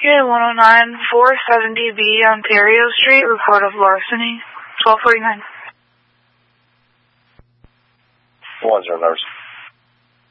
Yeah, 109 470B Ontario Street, report of larceny, 1249. 109.